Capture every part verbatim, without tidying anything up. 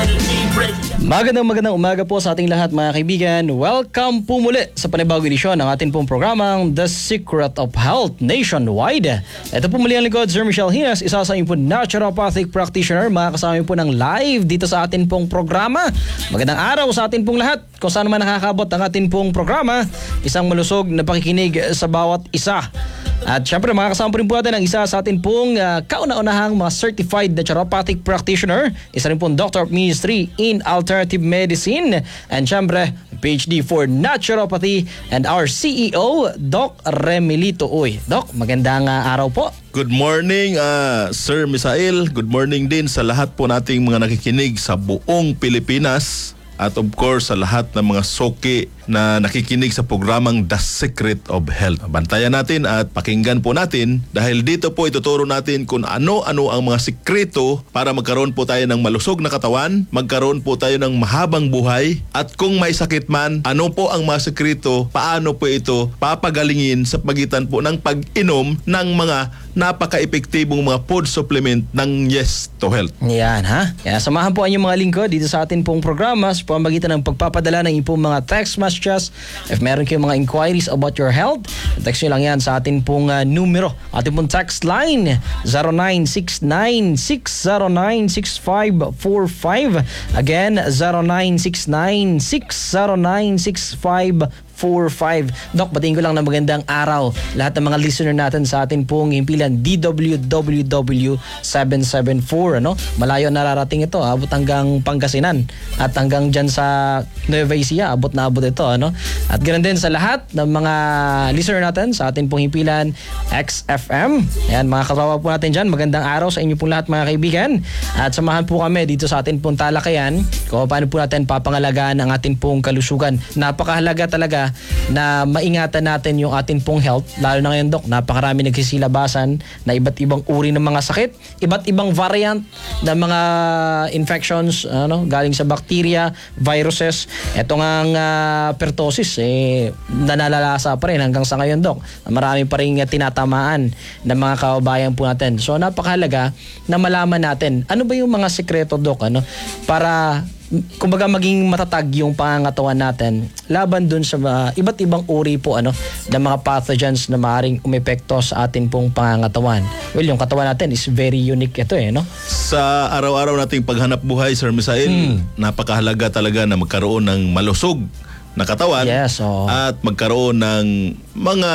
Magandang magandang umaga po sa ating lahat mga kaibigan. Welcome po muli sa panibagong edisyon ng ating pong programang The Secret of Health Nationwide. Ito po muli ang lingkod, Sir Michelle Hinas, isa sa inyo po naturopathic practitioner. Makakasama po ng live dito sa ating pong programa. Magandang araw sa ating pong lahat. Kung saan man nakakabot ang ating pong programa, isang malusog na pakikinig sa bawat isa. At syempre makakasama po rin po natin ang isa sa atin pong uh, kauna-unahang mga certified naturopathic practitioner. Isa rin pong Doctor of Ministry in Alternative Medicine. And syempre, P H D for Naturopathy and our C E O, Doc Remilito Uy. Doc, magandang uh, araw po. Good morning, uh, Sir Misael. Good morning din sa lahat po nating mga nakikinig sa buong Pilipinas. At of course sa lahat ng mga soki na nakikinig sa programang The Secret of Health. Bantayan natin at pakinggan po natin dahil dito po ituturo natin kung ano-ano ang mga sikreto para magkaroon po tayo ng malusog na katawan, magkaroon po tayo ng mahabang buhay, at kung may sakit man, ano po ang mga sikreto, paano po ito papagalingin sa pagitan po ng pag-inom ng mga napaka-epektibong mga food supplement ng Yes to Health. Yan ha. Kaya samahan po ang inyong mga lingkod dito sa atin pong programa sa pamamagitan ng pagpapadala ng inyong mga text messages. If meron kayong mga inquiries about your health, text nyo lang yan sa atin pong uh, numero. Ating pong text line zero nine six nine six zero nine six five four five. Again, zero nine six nine six zero nine six five four five. Doc, batiin ko lang na magandang araw lahat ng mga listener natin sa atin pong himpilan D W W W seven seven four, ano? Malayo nararating ito, abot hanggang Pangasinan at hanggang dyan sa Nueva Ecija, abot na abot ito, ano? At ganoon din sa lahat ng mga listener natin sa atin pong himpilan X F M. Ayan, mga katrawa po natin dyan, magandang araw sa inyo pong lahat mga kaibigan. At samahan po kami dito sa atin pong talakayan kung paano po natin papangalagaan ang atin pong kalusugan. Napakahalaga talaga na maingatan natin yung atin pong health, lalo na ngayon, Dok, napakarami nagsisilabasan na iba't ibang uri ng mga sakit, iba't ibang variant ng mga infections, ano, galing sa bacteria, viruses. Ito nga ang uh, pertussis, eh, nananalasa pa rin hanggang sa ngayon, Dok. Marami pa rin tinatamaan ng mga kababayan po natin. So napakahalaga na malaman natin ano ba yung mga sekreto, Dok, ano, para kumbaga maging matatag yung pangangatawan natin laban dun sa uh, iba't ibang uri po ano ng mga pathogens na maaaring umepekto sa atin pong pangangatawan. Well, yung katawan natin is very unique ito eh, no? Sa araw-araw nating paghanap buhay, Sir Misael, hmm. napakahalaga talaga na magkaroon ng malusog na katawan. Yes, oh. At magkaroon ng mga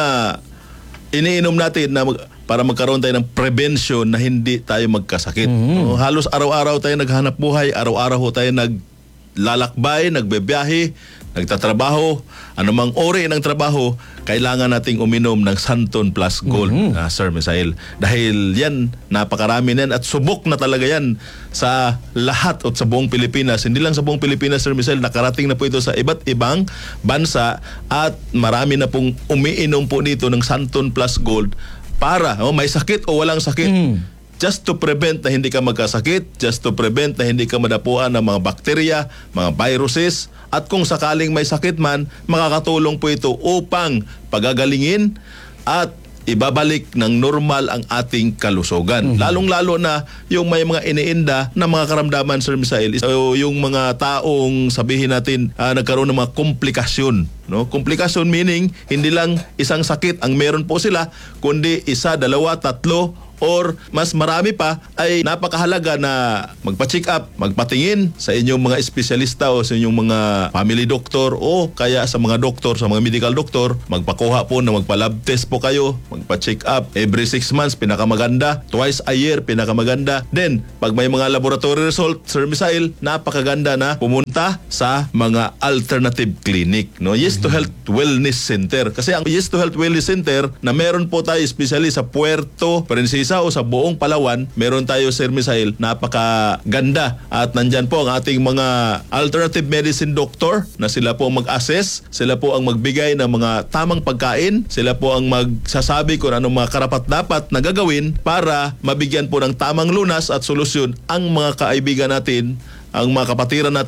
iniinom natin na mag- para magkaroon tayo ng prevention na hindi tayo magkasakit. Mm-hmm. O, halos araw-araw tayo naghanap buhay, araw-araw tayo naglalakbay, nagbebiyahe, nagtatrabaho, anumang uri ng trabaho, kailangan nating uminom ng Santon Plus Gold, mm-hmm. uh, Sir Misael. Dahil yan, napakarami yan at subok na talaga yan sa lahat at sa buong Pilipinas. Hindi lang sa buong Pilipinas, Sir Misael, nakarating na po ito sa iba't ibang bansa at marami na pong umiinom po nito ng Santon Plus Gold para oh, may sakit o walang sakit. Mm. Just to prevent na hindi ka magkasakit, just to prevent na hindi ka madapuan ng mga bakterya, mga viruses, at kung sakaling may sakit man, makakatulong po ito upang pagagalingin at ibabalik ng normal ang ating kalusugan. Mm-hmm. Lalong-lalo na yung may mga iniinda na mga karamdaman, Sir Misael. So, yung mga taong sabihin natin uh, nagkaroon ng mga komplikasyon. No? Komplikasyon meaning hindi lang isang sakit ang meron po sila, kundi isa, dalawa, tatlo, or mas marami pa, ay napakahalaga na magpa-check up, magpatingin sa inyong mga espesyalista o sa inyong mga family doctor o kaya sa mga doktor, sa mga medical doctor. Magpakuha po na magpa-lab test po kayo, magpa-check up every six months, pinakamaganda. Twice a year, pinakamaganda. Then, pag may mga laboratory result, Sir Misael, napakaganda na pumunta sa mga alternative clinic. No? Yes to Health Wellness Center. Kasi ang Yes to Health Wellness Center na meron po tayo especially sa Puerto Princesa o sa buong Palawan, meron tayo, Sir Misael, napakaganda. At nandyan po ang ating mga alternative medicine doctor na sila po ang mag-assess, sila po ang magbigay ng mga tamang pagkain, sila po ang magsasabi kung anong mga karapat-dapat na gagawin para mabigyan po ng tamang lunas at solusyon ang mga kaibigan natin, ang mga kapatiran natin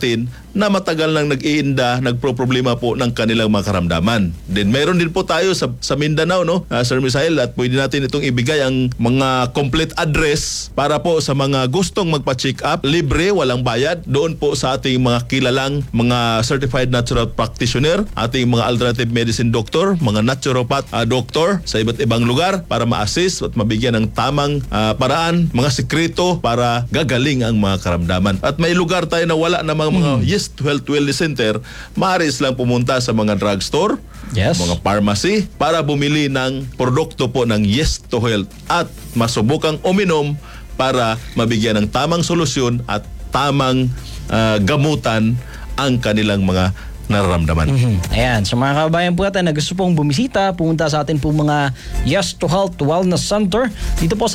na matagal nang nag-iinda, nagpro-problema po ng kanilang mga karamdaman. Then meron din po tayo sa, sa Mindanao, no, uh, Sir Misael, at pwede natin itong ibigay ang mga complete address para po sa mga gustong magpa-check up, libre, walang bayad, doon po sa ating mga kilalang mga certified natural practitioner, ating mga alternative medicine doctor, mga naturopath uh, doctor sa iba't ibang lugar para ma-assist at mabigyan ng tamang uh, paraan, mga sikreto para gagaling ang mga karamdaman. At may lugar tayo na wala na mga, mga Yes to Health Wellness Center, maaari lang pumunta sa mga drugstore, Yes. mga pharmacy para bumili ng produkto po ng Yes to Health at masubukang uminom para mabigyan ng tamang solusyon at tamang uh, gamutan ang kanilang mga nararamdaman. Mhm. Ayan, sa mga kababayan po natin na gusto pong bumisita, pumunta sa atin po mga Yes to Health Wellness Center dito po sa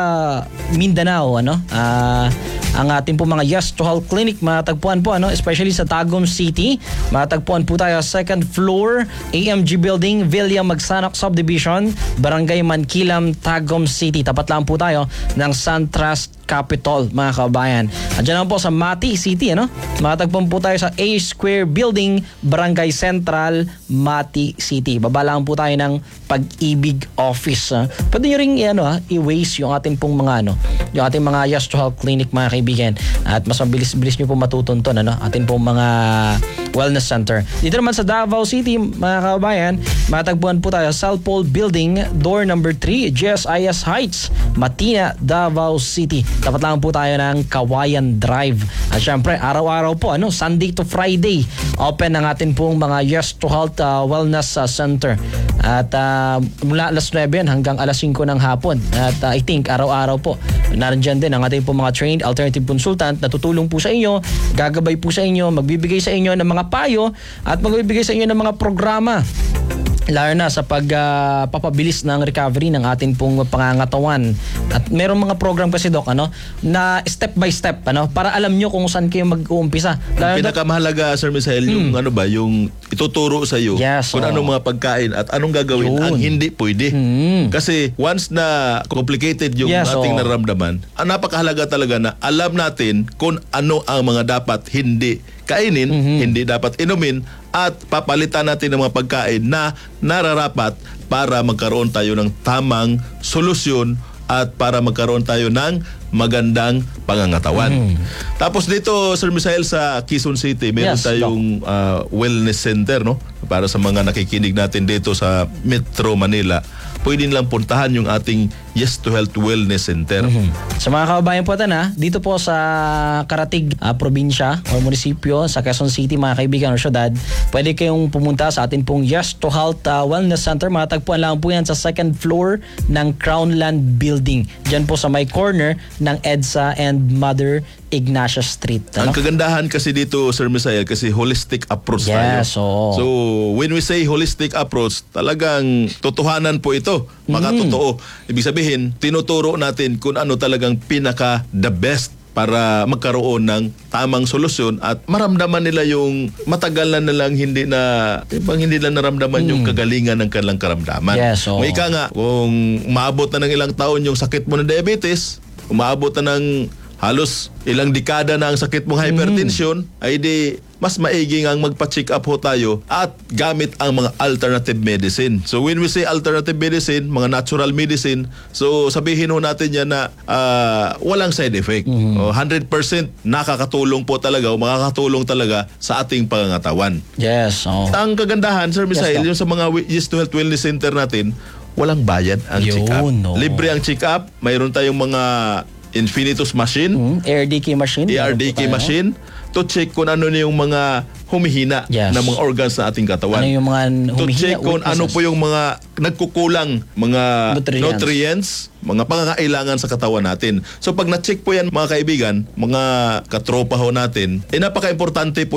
Mindanao, ano? Ah, ang ating po mga Yes to Health Clinic matagpuan po, ano, especially sa Tagum City. Matagpuan po tayo sa second floor, A M G Building, Villa Magsanak Subdivision, Barangay Mankilam, Tagum City. Tapat lang po tayo ng SunTrust Capital, mga kababayan. At dyan naman po sa Mati City, ano? Matagpuan po tayo sa A Square Building, Barangay Central, Mati City. Baba lang po tayo ng Pag-ibig Office. ah. Pwede nyo rin ano, ah, i-waste yung ating pong mga ano, yung ating mga Yes to Health Clinic, mga kaibigan. At mas mabilis-bilis nyo po matutunton, ano, ating pong mga wellness center. Dito naman sa Davao City, mga kababayan, matagpuan po tayo sa Salpol Building, door number three, G S I S Heights, Matina, Davao City. Tapat lang po tayo ng Kawayan Drive. At syempre, araw-araw po, ano, Sunday to Friday, open ang atin pong mga Yes to Health uh, Wellness uh, Center. At uh, mula alas nuwebe hanggang alas singko ng hapon. At uh, I think araw-araw po, nandiyan din ang ating pong mga trained alternative consultant na tutulong po sa inyo, gagabay po sa inyo, magbibigay sa inyo ng mga payo at magbibigay sa inyo ng mga programa, lalo na sa pagpapabilis uh, ng recovery ng ating pong pangangatawan. At merong mga program kasi, Doc, ano, na step by step, ano, para alam nyo kung saan kayo mag-uumpisa. Ang pinakamahalaga, Sir Misael, hmm. yung ano ba, yung ituturo sa iyo Yes, kung oh. anong mga pagkain at anong gagawin Yun. ang hindi pwede. Hmm. Kasi once na complicated yung Yes, ating oh. nararamdaman, ang napakahalaga talaga na alam natin kung ano ang mga dapat hindi kainin, Mm-hmm. hindi dapat inumin, at papalitan natin ng mga pagkain na nararapat para magkaroon tayo ng tamang solusyon at para magkaroon tayo ng magandang pangangatawan. Mm. Tapos dito, Sir Misael, sa Quezon City, meron Yes, tayong uh, wellness center, no? Para sa mga nakikinig natin dito sa Metro Manila, pwede nilang puntahan yung ating Yes to Health Wellness Center. Mm-hmm. Sa mga kababayan po natin, ha, dito po sa Karatig uh, probinsya o munisipyo sa Quezon City, mga kaibigan o syudad, pwede kayong pumunta sa atin pong Yes to Health uh, Wellness Center. Matagpuan lang po yan sa second floor ng Crownland Building. Diyan po sa may corner ng EDSA and Mother Ignacia Street. Ano? Ang kagandahan kasi dito, Sir Misael, kasi holistic approach Yes, tayo. oo. So, when we say holistic approach, talagang totohanan po ito. Makatotoo. Ibig sabihin, tinuturo natin kung ano talagang pinaka the best para magkaroon ng tamang solusyon at maramdaman nila yung matagal na nilang hindi na ibang hindi lang naramdaman yung kagalingan ng kanilang karamdaman. Yes, oo. May ika nga, kung maabot na ng ilang taon yung sakit mo ng diabetes, umaabot na ng halos ilang dekada na ang sakit mong hypertension, mm. ay di mas maiging ang magpa-check up ho tayo at gamit ang mga alternative medicine. So when we say alternative medicine, mga natural medicine, so sabihin ho natin yan na uh, walang side effect. Mm-hmm. O, one hundred percent nakakatulong po talaga o makakatulong talaga sa ating pangangatawan. Yes. Oh. Ang kagandahan, Sir Misael, Yes, yung sa mga Yes to Health Wellness Center natin, walang bayad ang Yun, check-up. no. Libre ang check-up. Mayroon tayong mga Infinitus machine, Mm, A R D K machine. A R D Meron po K tayo. machine, to check kung ano na yung mga humihina Yes. ng mga organs sa ating katawan. Ano yung mga To humihina, check kung ano weaknesses. po yung mga nagkukulang, mga Nutrients. nutrients, mga pangangailangan sa katawan natin. So pag na-check po yan, mga kaibigan, mga katropa ho natin, eh napaka-importante po